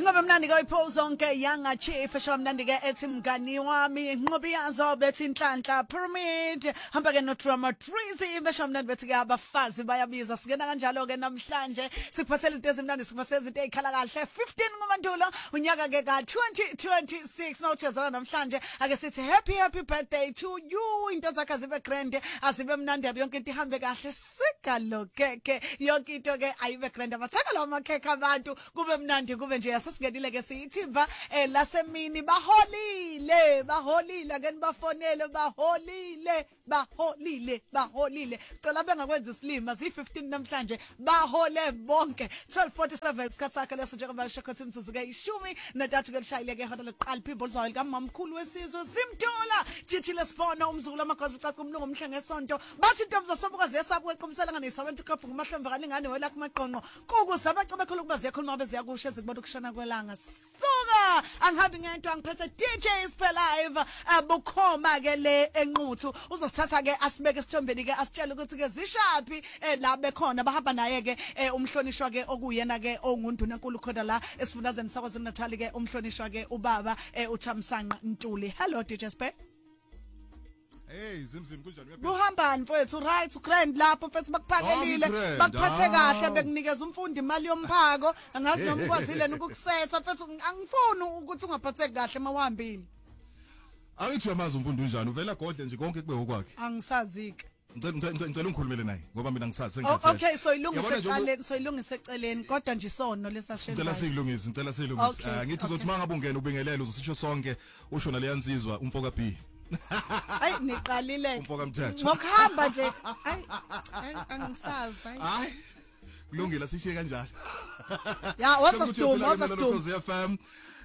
Ngoba mnandi ke ipose zonke yanga chief esho mnandi ke ethi mngani wami Nqobiyazo bethi inhlanhla pyramid hamba ke no drama Treasy besho mnandi bethi ke abafazi bayabiza sikena kanjalo ke namhlanje sikuphathela izinto ezimnandi sikuphathela izinto ezikhala kahle 15 ngoMandulo unyaka ke ka 2026 mawuthezana namhlanje ake sithi happy birthday to you into zakhe zibe grand azibe mnandi yonke into ihambe kahle sigalo ke yonke into ke ayibe grand abathaka lawo makhekhe abantu kube mnandi kube nje yasesingenile ke siyithimba lasemini baholile ke nibafonele baholile cela bengakwenza isilima zi15 namhlanje bahole bonke 12:47 isikhathi sakhe leso njengoba shekhothi imzuzu ke ishumi nadathu ke lishayile ke hona leqala people zawel kamamkhulu wesizwe simthola jithile sibona umzukulu amagozi ucaca umlungu omhle ngesonto bathi intombi zasobukazi yesabu eqhumsela nganisa abantu kaphungu mahlombe kalingane wela kumaqonqo kukuze abacebe khulu ukuba ziyakhuluma beziyakusho ezikubona ukushona kwelanga suka angihambi ngento angiphethe DJ Spe live bukhoma ke le enquthu uzosithatha ke asibeke esithombeni ke asitshela ukuthi ke zishaphi la bekhona bahamba naye ke umhlonishwa ke okuyena ke ongunduna enkulu khona la esifundazweni saKwaZulu Natal ke umhlonishwa ke ubaba uThamsanqa Ntuli. Hello DJ Spe. Hey Zimzim kunjani uyaphi? Kuhambani mfethu right grand lapho mfethu bakuphakelile bakuphathe kahle bekunikeza umfundi imali yomphako angazi noma ukwazile ukukusetha mfethu angifuni ukuthi ungaphatheki kahle mawahambile. Angithi uyamazi umfundi unjani uvela godle nje konke kube okwakhe. Angisazike. Ngicela ungikhulumele naye ngoba mina ngisazi sengathi. Okay so ilungise eceleni kodwa nje sono lesasenza. Ngicela silungise. Ngithi uzothi mangaba ungena ubingelele uzosisho sonke usho nale yansizwa umfoka B. Hayi niqalile umfoka Mthetho ngokuhamba nje hayi angisazi hayi kulungile sishiye kanjalo ya wasasiduma FM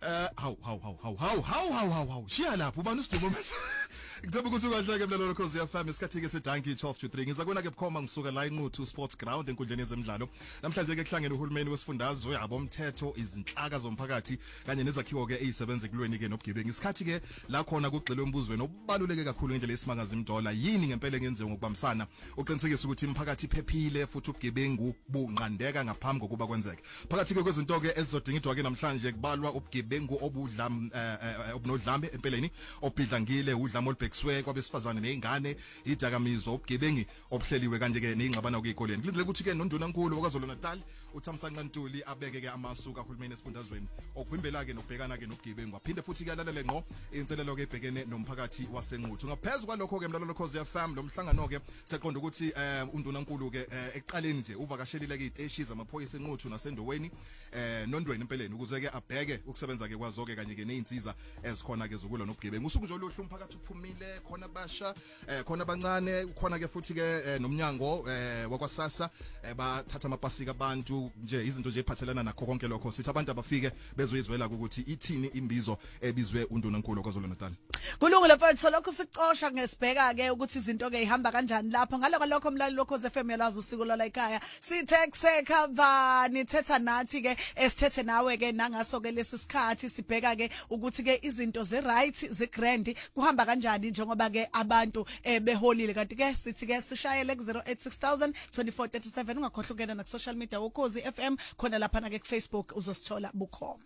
how shiya lapho ubani usidumo manje ngicela ukuthi ukahleke mlalelo Khosi FM isikhathi ke sedanki 12 to 3 ngiza kwena ke bukhoma ngisuka la eNquthu Sports Ground enkundleni yezemidlalo namhlanje ke kuhlangene uhulumeni wesifundazwe yabo umthetho izinhlaka zomphakathi kanye nezakhiwo ke ezisebenza kulweni ke nobugebengu isikhathi ke la khona kugxilwe embuzweni obubaluleke kakhulu ngendlela esimanga zimdola yini ngempela engenziwe ngokubambisana uqinisekisa ukuthi imphakathi iphephile futhi ubugebengu bunqandeka ngaphambi kokuba kwenzeke phakathi ke kwezinto ke ezizodingidwa ke namhlanje kubalwa ubugebengu obudlam obunodlambe empeleni obhidlangile udlamo olubhekiswe kwabesifazane nezingane idakamizwa ubugebengi obuhleliwe kanje ke nezingxabano kwezikoleni kulindele ukuthi ke nondunankulu wakwaZulu Natal uThamsanqa Ntuli abeke ke amasu kahulumeni esifundazweni okuvimbela ke nokubhekana ke nobugebengu aphinde futhi ke alalele ngqo inselelo ke ebhekene nomphakathi waseNquthu ngaphezulu kwalokho ke mlalelo Khosi FM lo mhlangano ke seqonda ukuthi undunankulu ke eqaleni nje uvakashelile ke iziteshi zamaphoyisa eNquthu nasendaweni nondweni empeleni ukuze ke abheke ukusebenza ke kwazo ke kanye ke nezinsiza ezikhona ke zokulwa nobugebengu usuku nje oluhle umphakathi uphumile khona basha khona abancane khona ke futhi ke nomnyango wakwaSasa bathatha amapasika abantu nje izinto nje ephathelana nakho konke lokho sithi abantu abafike bezoyizwela ukuthi ithini imbizo ebizwe undunankulu kwaZulu Natal kulungile mfethu lokho sicosha ngesibheka ke ukuthi izinto ke ihamba kanjani lapho ngalokho mlalelo Khosi FM yalazi usiko la ekhaya sithexeka bani thetha nathi ke esithethe nawe ke nangaso ke lesi sikhathi sibheka ke ukuthi ke izinto ze right ze grand kuhamba kanjani njengoba ke abantu beholile kanti ke sithi ke sishayele ku 086000 2437 ungakhohlwa ukena na social media Ukhozi FM khona lapha na ke ku Facebook uzosithola bukhoma.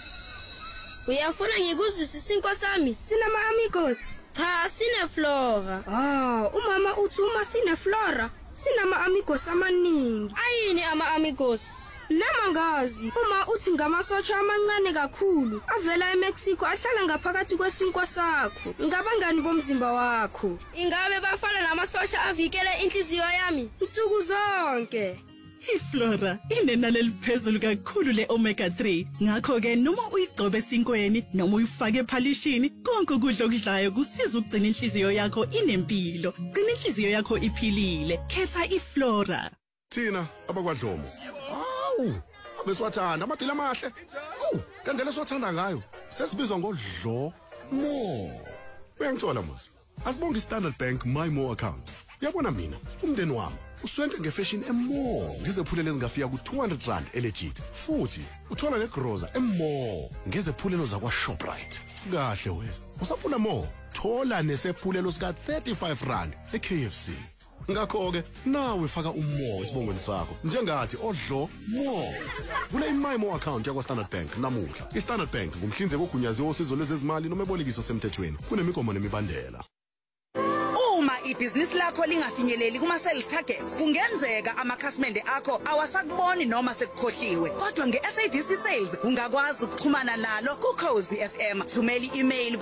Uyafuna ngikuzwisisa inkosami sinama amigos cha sine Flora umama uthi uma sine Flora sinama amigos amaningi ayini ama amigos namangazi uma uthi ngamasotsha amancane kakhulu avela eMexico ahlala ngaphakathi kwesinkwa sakho ngabangani bomzimba wakho ingabe bafana namasosha avikele inhliziyo yami insuku zonke iFlora inenani liphezulu kakhulu leomega 3 ngakho ke noma uyigcobe esinkweni noma uyifake ephalishini konke ukudla okudlayo kusiza ukugcina inhliziyo yakho inempilo gcina inhliziyo yakho iphilile khetha iFlora thina abakwadlomo abeswathanda amadila amahle kanti leswathanda ngayo sesibizwa ngodlo mo uyangithola mos asibonga iStandard Bank my more account uyabona mina umndeni wami uswente ngefashion emmo ngezephulelo ezingafika ku200 elegit futhi uthola negroza emmo ngezephulelo zakwa Shoprite kahle wena usafuna more thola nesephulelo sika 35 eKFC ngakho ke nawe faka umoya esibongweni sakho njengathi odlo mo vula iMyMo account yakwa Standard Bank namuhla iStandard Bank ngumhlinzeki ogunyaziwe osizo lwezezimali noma ebolekiso semthethweni kunemigomo nemibandela. Uma ibhizinisi lakho lingafinyeleli kuma sales targets kungenzeka amakhasimende akho awasakuboni noma sekukhohliwe kodwa ngeSABC Sales ungakwazi ukuxhumana nalo kuCozi FM thumela i-email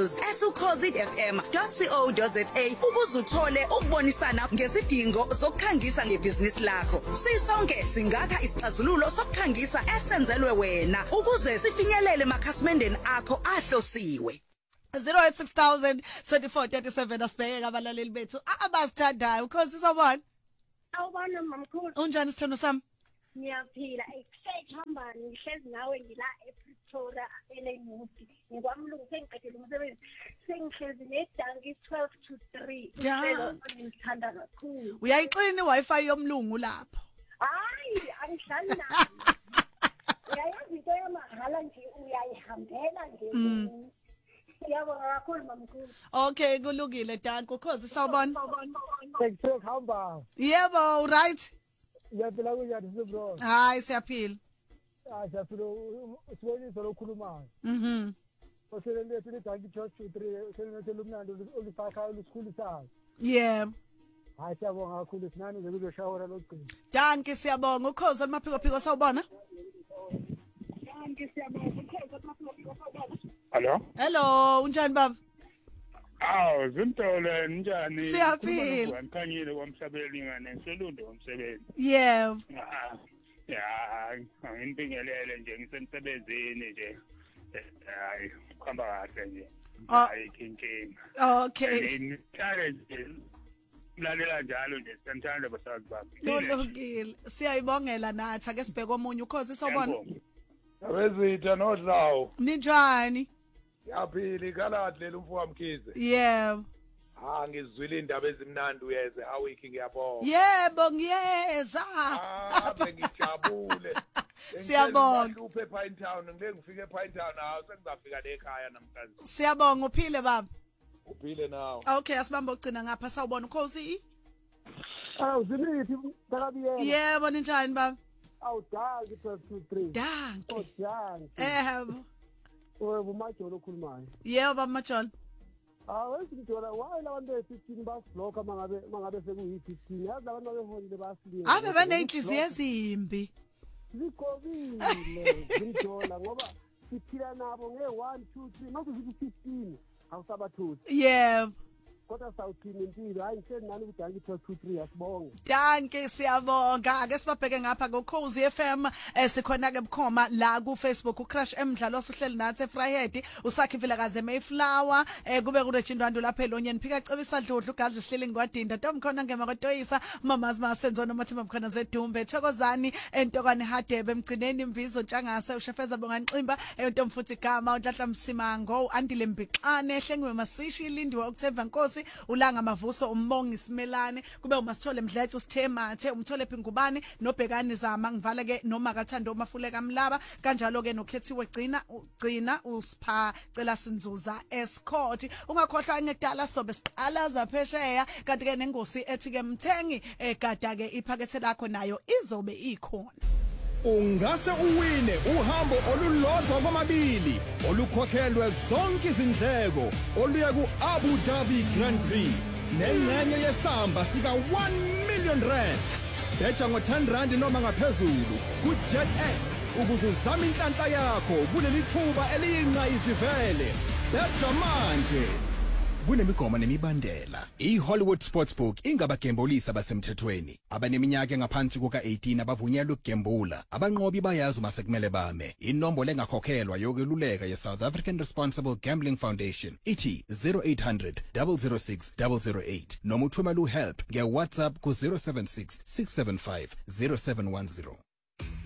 kusales@ucozifm.co.za ukuze uthole ukubonisana ngezidingo zokukhangisa ngebhizinisi lakho sisonke singakha isixazululo sokukhangisa esenzelwe wena ukuze sifinyelele emakhasimendeni akho ahlosiwe 086 2437 asibheke abalaleli bethu abasithandayo ukhosi sobona awubona mamkhulu unjani sithando sami ngiyaphila ekhamba ngihlezi nawe ngila ePretoria eLemuti ngikwamlungu sengiqedile umsebenzi sengihlezi nedanki 12 to 3 Ja. ngithanda kakhulu uyayiqina iWi-Fi yomlungu lapho hayi angihlali nayo uyayazi into yamahala nje uyayihambela nje Yabonga kakhulu mamkhulu. Okay kulungile Danko ukhosi sawubona Sekuhamba. Yebo right Uyaphila kunjani sibro? Hayi siyaphila Siyaphila usibonisa lokhulumayo. Oselele lethi lidanki 12 to 3 oselele lumnandi olifaka olusikhulu sayo. Yebo Hayi siyabonga kakhulu sinani nje kuzoshawara lokugcina. Danke siyabonga ukhosi olumaphiko sawubona Danke siyabonga ukhosi olumaphiko sawubona Hello? Hello unjani baba Aw, Zimtole njani? Siyaphila. Ngikhanyile kwamhlabeli ngane ngiselundo ngomsebenzi. Yebo Ya, ngibingelele nje ngisemsebenzini nje. Hayi, khamba kahle nje. Hayi kinkinga. Okay Ngithale nje. Lalela njalo nje sithanda basazi bami. kulungile siyayibongela nathi ake sibheke omunye ukhosi sawubona Abezitha nodlawo. Ninjani Yaphila ikalahle lumfu Mkhize. Yebo Ngizwile indaba ezimnandi uyeze awiki ngiyabonga. Yebo ngiyeza Bengijabule. Siyabonga Uhluphe ePine Town ngeke ngifike ePine Town sengizafika la ekhaya namhlanje. Siyabonga uphile baba Uphile nawe. Okay asibambe ugcina ngapha sawubona ukhosi Uzilithi takabiyela. Yebo ninjani baba Awudanki 12 to 3. Danke Odanki. Ubumajolo okhulumayo. Yebo baba Majolo Wesimdola why labantu be15 basiblock mangabe sekuyi15 yazi abantu abehonile basiliye. Ave baneyinhliziyo ezimbi Zikhobile ngimdola ngoba siphila nabo nge1 2 3 makuzithi 15 awusabathuthi. Yebo Kodwa sawuthini impilo hayi ngihleli nani kudanki 12 to 3 asibonge. Danke siyabonga ake sibabheke ngapha kuCozi FM sikhona ke bukhoma la ku Facebook uCrush emdlalo osuhleli nathi eFryhead usakhi Vilakazi Mayflower kube kuRegindwando lapha elonyeni phika cebisa dludlu ugadli sihleli ngwadinda Tomkhona ngema kwaToyisa mamazi masenzo nomathimba mkhona zedumbe Thokozani entokwane Hadebe emgcineni imvizo ntshangase ushefeza bonganximba entomfuthi igama uNhlanhla Msimango Andile Mbixane ehlengwe masishi ilindiwe ukuthemba Nkosi ulanga mavuso umbongi Simelane kube umasithole Mdletshe usithe umthole Phingubane nobhekani zama ngivala ke noma kathando mafuleka Mlaba kanjalo ke nokhethiwe gcina usipha cela sinzuza escort ungakhohlwa ngedala sobe siqalaza phesheya kanti ke nengosi ethi ke mthengi egada ke iphakethe lakho nayo izobe ikhona Ungase uwine uhambo olulodwa kwamabili olukhokhelwe zonke izindleko oluya ku-Abu Dhabi Grand Prix nengxenye yesamba sika 1 million rand. Betha ngo-10 noma ngaphezulu ku-JetX ukuze uzame inhlanhla yakho kuleli thuba eliyinqayizivele. Betha manje. Kunemigomo nemibandela. iHollywood Sportsbook ingabagembulisi abasemthethweni. Abaneminyaka engaphansi kuka-18 abavunyelwe ukugembula. Abanqobi bayazi uma sekumele bame. Inombolo engakhokhelwa yokweluleka ye-South African Responsible Gambling Foundation ithi 0800 006 008 noma uthumela uhelp nge-WhatsApp ku 076 675 0710.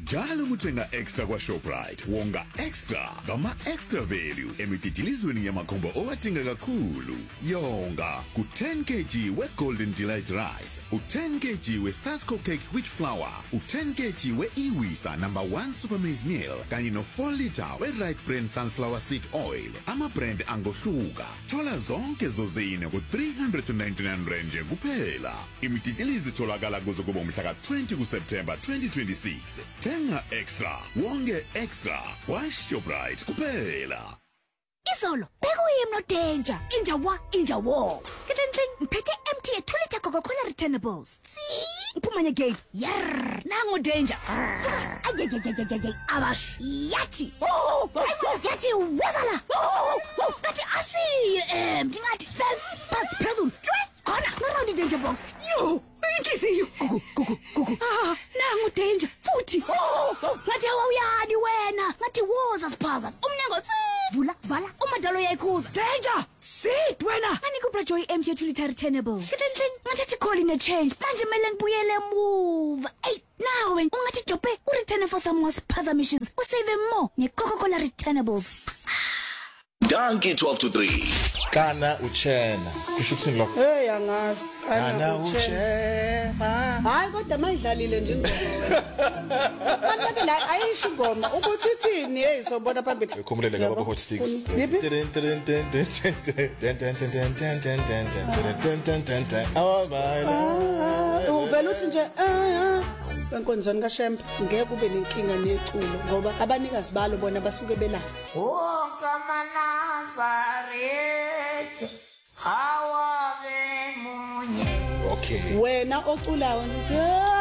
Jalo uthenga extra kwa Shoprite wonga extra ngama extra value emitidilizweni yamakhombo owadinga kakhulu. Yonga ku 10 kg we Golden Delight rice, u 10 kg we Sasco cake wheat flour, u 10 kg we Iwisa #1 super maize meal kanye no 4 liter we right brand sunflower seed oil. Ama brand angohluka. Thola zonke zozine ku 399 rand kuphela. Imitidilizi tholakala kuze kube umhla ka 20 kuSeptember 2026. Tenga extra, wonge extra, wash Shoprite kuphela. Izolo, bekuye no danger, inja war. Kitlenhle, mphethe empty 2 liter Coca-Cola returnables. See? Uphuma gate. Yar, nangu danger. Ayayayayay, abash. Yati. Oh, yati wazala. Oh, yati asi. Dingathi fence, pass phezulu. Khona, around the danger box. Yo, inhliziyo. Gugu. Ah, nangu danger. Futhi. Oh, ngathi awuyani wena. Ngathi woza siphaza. Umnyango tsi. Vala, umadalo yakhuza. Danger! Sit wena. Anikupha joy empty 2 liter returnable. Kitlenhle, ngathi call in a change. Manje mele ngibuyele move. Hey, now when ungathi dope, return for some more spaza missions. Save more nge Coca-Cola returnables. Donkey 12 to 3. Kana uchena. Kusho ukuthini lokho? Hey angazi. Kana uchena. Hayi kodwa mayidlalile nje ingoma wena. Kanti la ayisho ingoma ukuthi ithini hey sobona phambili. Ukhumulele ngaba hot sticks. Oh my love. Uvela uthi nje enkonzweni kaShembe ngeke kube nenkinga neculo ngoba abanikazi balo bona basuke belasi. Oh Nazareth, hawa be munye. Okay. Wena oculayo nje